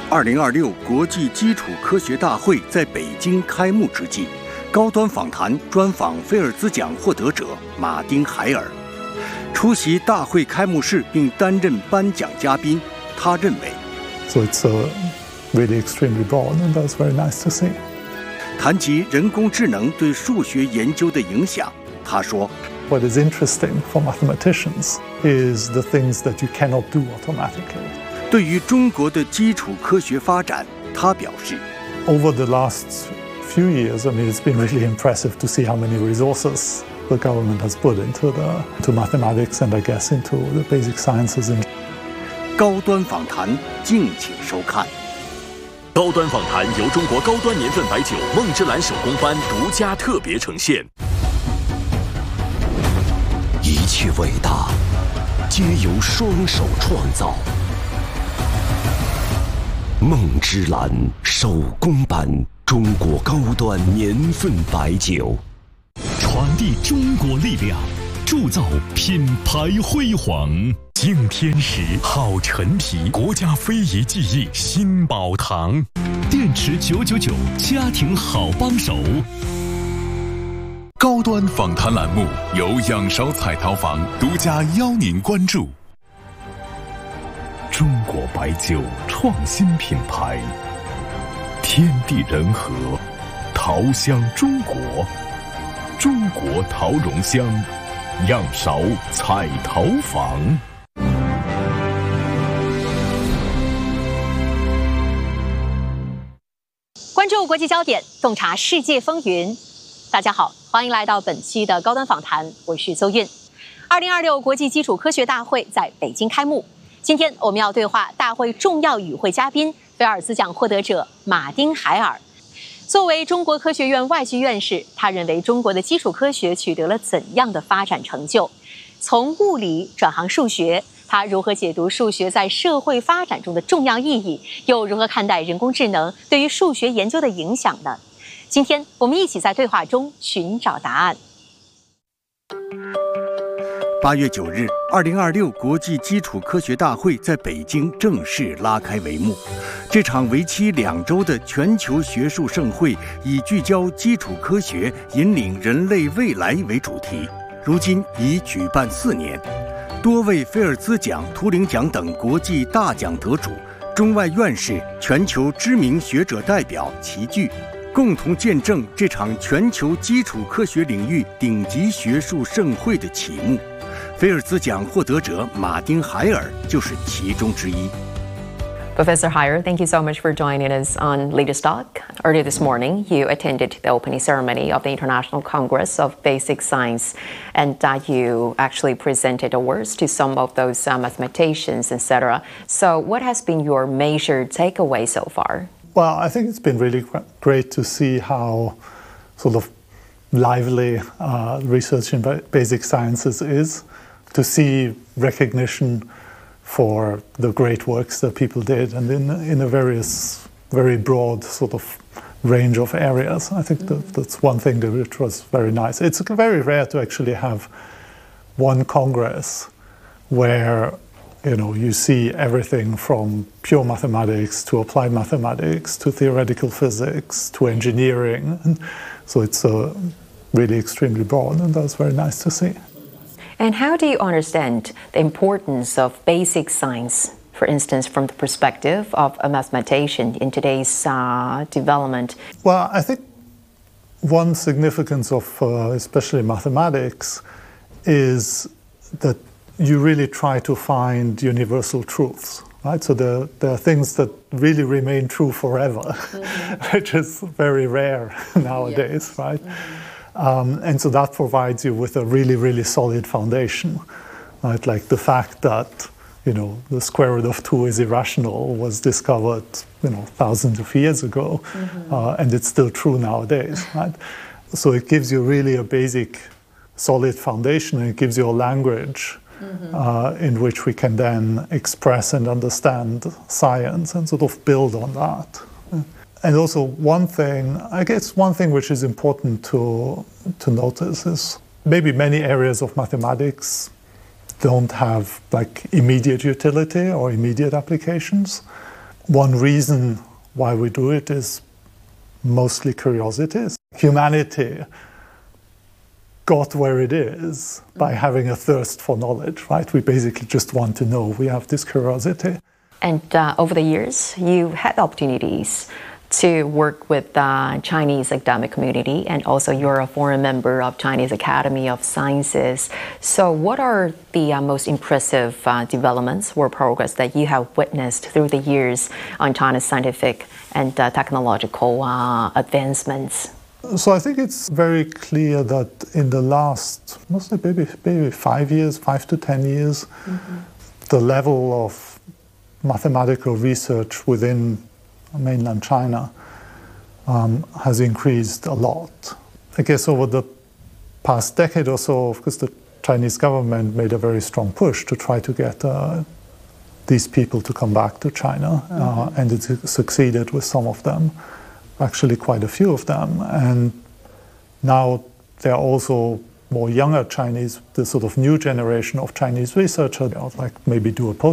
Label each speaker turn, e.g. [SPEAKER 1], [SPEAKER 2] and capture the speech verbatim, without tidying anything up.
[SPEAKER 1] 二零二六国际基础科学大会在北京开幕之际，高端访谈专访菲尔兹奖获得者马丁·海尔。出席大会开幕式并担任颁奖嘉宾，他认为
[SPEAKER 2] So it's uh, really extremely broad, and that's very nice to see.
[SPEAKER 1] 谈及人工智能对数学研究的影响，他说
[SPEAKER 2] What is interesting for mathematicians is the things that you cannot do automatically.
[SPEAKER 1] 对于中国的基础科学发展，他表示
[SPEAKER 2] Over the last few years, I mean, it's been really impressive to see how many resources the government has put into the into mathematics and I guess into the basic sciences. In
[SPEAKER 1] 高端访谈，敬请收看。
[SPEAKER 3] 高端访谈由中国高端年份白酒梦之蓝手工班独家特别呈现。
[SPEAKER 4] 一切伟大，皆由双手创造。梦之蓝手工班，中国高端年份白酒，
[SPEAKER 5] 传递中国力量，铸造品牌辉煌。敬天石好陈皮，国家非遗技艺新宝堂，电池九九九，家庭好帮手。
[SPEAKER 6] 高端访谈栏目由仰韶彩陶坊独家邀您关注。
[SPEAKER 5] 中国白酒创新品牌，天地人和，陶香中国，中国陶容香，仰韶彩陶坊。
[SPEAKER 7] 关注国际焦点，洞察世界风云。大家好，欢迎来到本期的高端访谈，我是邹韵。二零二六国际基础科学大会在北京开幕。今天我们要对话大会重要与会嘉宾菲尔兹奖获得者马丁·海尔。作为中国科学院外系院士，他认为中国的基础科学取得了怎样的发展成就？从物理转行数学，他如何解读数学在社会发展中的重要意义？又如何看待人工智能对于数学研究的影响呢？今天我们一起在对话中寻找答案。
[SPEAKER 1] 八月九日，二零二六国际基础科学大会在北京正式拉开帷幕。这场为期两周的全球学术盛会，以聚焦基础科学、引领人类未来为主题，如今已举办四年。多位菲尔兹奖、图灵奖等国际大奖得主、中外院士、全球知名学者代表齐聚，共同见证这场全球基础科学领域顶级学术盛会的启幕。菲尔兹奖获得者马丁·海尔就是其中之一。
[SPEAKER 8] Professor Heyer, thank you so much for joining us on Latest Talk. Earlier this morning, you attended the opening ceremony of the International Congress of Basic Science, and uh, you actually presented awards to some of those uh, mathematicians, et cetera. So what has been your major takeaway so far?
[SPEAKER 2] Well, I think it's been really great to see how sort of lively uh, research in basic sciences is, to see recognition for the great works that people did, and in in a various, very broad sort of range of areas. I think that that's one thing that which was very nice. It's very rare to actually have one congress where, you know, you see everything from pure mathematics to applied mathematics to theoretical physics to engineering, and so it's uh, really extremely broad, and that's very nice to see.
[SPEAKER 8] And how do you understand the importance of basic science, for instance, from the perspective of a mathematician in today's uh, development?
[SPEAKER 2] Well, I think one significance of uh, especially mathematics is that you really try to find universal truths, right? So there, there are things that really remain true forever, mm-hmm. which is very rare nowadays, yes. right? Mm-hmm. Um, and so that provides you with a really, really solid foundation, right? Like the fact that, you know, the square root of two is irrational was discovered, you know, thousands of years ago, mm-hmm. uh, and it's still true nowadays, right? So it gives you really a basic, solid foundation, and it gives you a language mm-hmm. uh, in which we can then express and understand science and sort of build on that. And also one thing, I guess one thing which is important to, to notice is maybe many areas of mathematics don't have like immediate utility or immediate applications. one reason why we do it is mostly curiosity. Humanity got where it is by having a thirst for knowledge, right? We basically just want to know. We have this curiosity.
[SPEAKER 8] And uh, over the years, you had opportunities to work with the Chinese academic community, and also you're a foreign member of Chinese Academy of Sciences. So what are the uh, most impressive uh, developments or progress that you have witnessed through the years on China's scientific and uh, technological uh, advancements?
[SPEAKER 2] So I think it's very clear that in the last, mostly maybe, maybe five years, five to ten years, mm-hmm. the level of mathematical research within mainland China um, has increased a lot. I guess over the past decade or so, of course, the Chinese government made a very strong push to try to get uh, these people to come back to China, uh, mm-hmm. and it succeeded with some of them. Actually quite a few of them, and now there are also more younger Chinese, the sort of new generation of Chinese researchers, like maybe do a postdoc